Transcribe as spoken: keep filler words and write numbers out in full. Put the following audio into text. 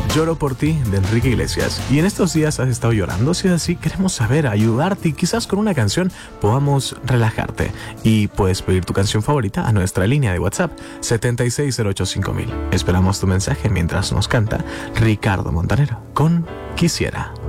Lloro por ti, de Enrique Iglesias. Y en estos días has estado llorando. Si es así, queremos saber, ayudarte y quizás con una canción podamos relajarte. Y puedes pedir tu canción favorita a nuestra línea de WhatsApp siete seis cero ocho cinco mil. Esperamos tu mensaje mientras nos canta Ricardo Montanero con Quisiera.